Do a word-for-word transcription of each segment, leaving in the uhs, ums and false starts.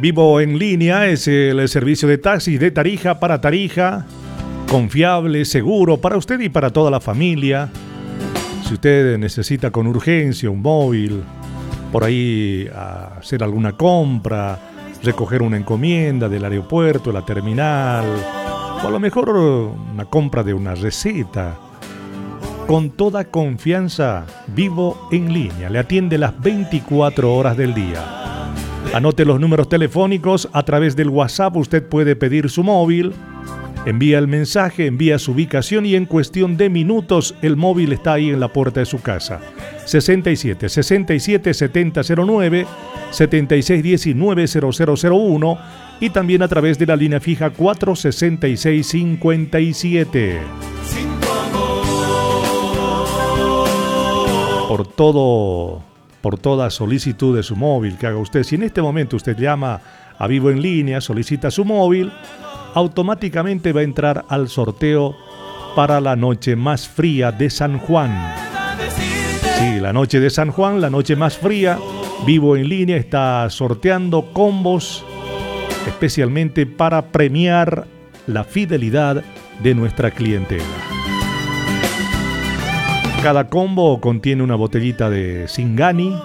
Vivo en Línea es el servicio de taxis de Tarija para Tarija. Confiable, seguro para usted y para toda la familia. Si usted necesita con urgencia un móvil, por ahí hacer alguna compra, recoger una encomienda del aeropuerto, la terminal, o a lo mejor una compra de una receta. Con toda confianza, Vivo en Línea le atiende las veinticuatro horas del día. Anote los números telefónicos. A través del WhatsApp usted puede pedir su móvil, envía el mensaje, envía su ubicación y en cuestión de minutos el móvil está ahí en la puerta de su casa. sesenta y siete, sesenta y siete, setenta cero nueve, setenta y seis diecinueve, cero cero cero uno y también a través de la línea fija cuatro sesenta y seis cincuenta y siete. Por todo, por toda solicitud de su móvil que haga usted, si en este momento usted llama a Vivo en Línea, solicita su móvil, automáticamente va a entrar al sorteo para la noche más fría de San Juan. Sí, la noche de San Juan, la noche más fría. Vivo en Línea está sorteando combos especialmente para premiar la fidelidad de nuestra clientela. Cada combo contiene una botellita de Singani,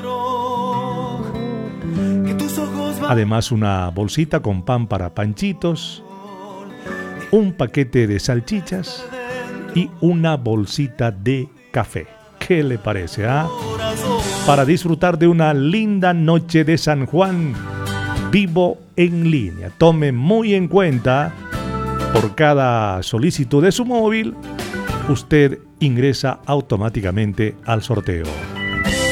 además una bolsita con pan para panchitos, un paquete de salchichas y una bolsita de café. ¿Qué le parece, ah? Para disfrutar de una linda noche de San Juan, Vivo en Línea. Tome muy en cuenta, por cada solicitud de su móvil, usted ingresa automáticamente al sorteo.